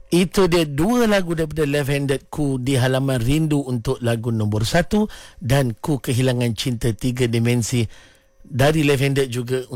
Itu dia dua lagu daripada Left Handed, Ku di Halaman Rindu untuk lagu nombor 1 dan Ku Kehilangan Cinta 3 Dimensi dari Left Handed juga